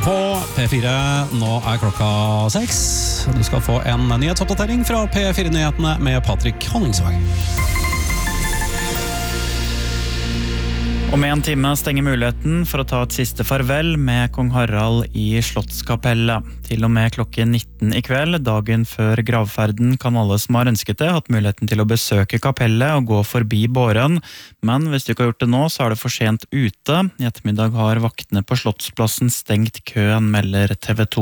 på P4. Nå klokka 6. Du skal få en nyhetsoppdatering fra P4-nyhetene med Patrick Honningsvåg. Om en time stenger muligheten for å ta et siste farvel med kong Harald i Slottskapellet. Til og med klokken 19 i kveld, dagen før gravferden, kan alle som har ønsket det, hatt muligheten til å besøke kapellet og gå forbi båren. Men hvis du ikke har gjort det nå, så er det for sent ute. I ettermiddag har vaktene på Slottsplassen stengt køen, melder TV 2.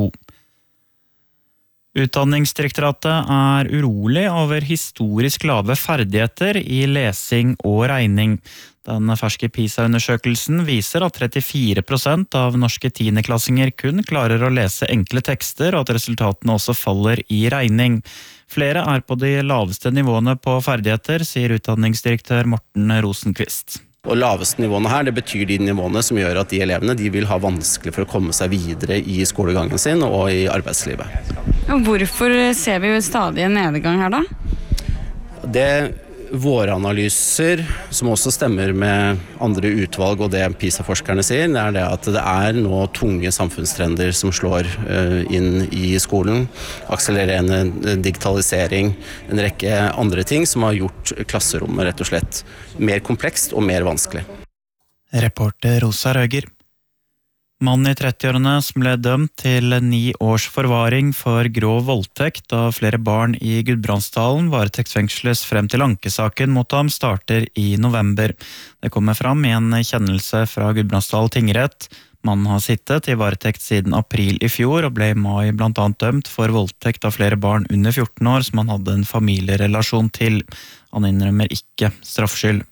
Utdanningsdirektoratet er urolig over historisk lave ferdigheter i lesing og regning. Den ferske PISA-undersøkelsen viser at 34% av norske tiendeklassinger kun klarer å lese enkle tekster, og at resultatene også faller i regning. Flere er på de laveste nivåene på ferdigheter, sier utdanningsdirektør Morten Rosenqvist. Og laveste nivåene her, det betyr de nivåene som gjør at de elevene de vil ha vanskelig for å komme seg videre i skolegangen sin og i arbeidslivet. Hvorfor ser vi jo stadig en nedgang her da? Det våre analyser, som også stemmer med andre utvalg og det PISA-forskerne sier, det er det at det er nå tunge samfunnstrender som slår inn i skolen. Akselererende digitalisering, en rekke andre ting som har gjort klasserommet rett og slett mer komplekst og mer vanskelig. Reporter Rosa Røger. Mann i 30-årene som ble dømt til 9 års forvaring for grov voldtekt av flere barn i Gudbrandsdalen varetektsfengsles frem til ankesaken mot ham starter i november. Det kommer fram i en kjennelse fra Gudbrandsdal tingrett. Mannen har sittet i varetekt siden april i fjor og ble i mai blant annet dømt for voldtekt av flere barn under 14 år som han hadde en familierelasjon til. Han innrømmer ikke straffskyld.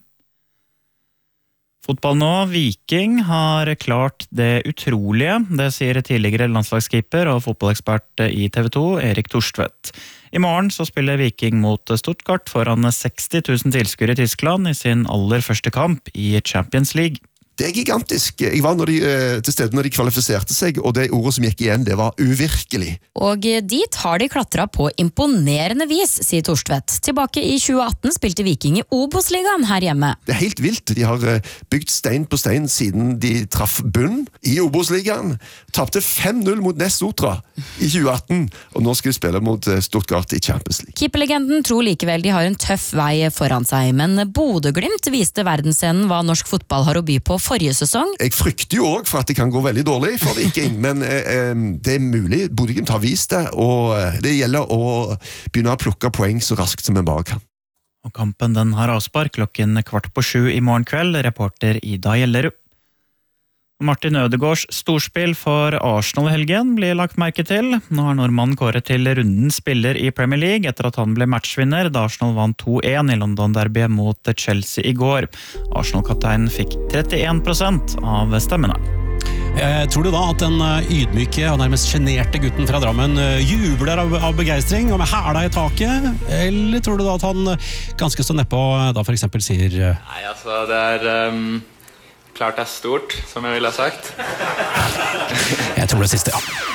Fotball nå, Viking har klart det utrolige, det sier tidligere landslagskeeper og fotballekspert i TV 2, Erik Torstvedt. I morgen så spiller Viking mot Stuttgart foran 60 000 tilskuere i Tyskland i sin aller første kamp i Champions League. Det er gigantisk. Jeg var til stede når de kvalifiserte seg, og det ordet som gikk igjen, det var uvirkelig. Og dit har de klatret på imponerende vis, sier Torstvedt. Tilbake i 2018 spilte Viking i Obos-ligaen her hjemme. Det er helt vilt. De har bygd stein på stein siden de traff bunn i Obos-ligaen. Tapte 5-0 mot Nessotra i 2018, og nå skal de spille mot Stuttgart i Champions League. Keeperlegenden tror likevel de har en tøff vei foran seg, men Bodø/Glimt viste verdensscenen hva norsk fotball har å by på forrige sesong. Jeg frykter jo også for at det kan gå veldig dårlig for Viking, men det er mulig. Bodø/Glimt har vist det, og det gjelder å begynne å plukke poeng så raskt som en bare kan. Og kampen den har avspark klokken 6:15 i morgen kveld, reporter Ida Gjellerud. Martin Ødegaards storspill for Arsenal i helgen blir lagt merke til. Nå har nordmannen kåret til rundens spiller i Premier League etter at han ble matchvinner da Arsenal vant 2-1 i London-derbyet mot Chelsea i går. Arsenal-kapteinen fikk 31% av stemmene. Tror du da at den ydmyke og nærmest generte gutten fra Drammen jubler av begeistring og med hæla i taket? Eller tror du da at han ganske så nedpå da for eksempel sier Nei, altså det er klart det er stort, som jeg ville ha sagt. Jeg tror det siste, ja.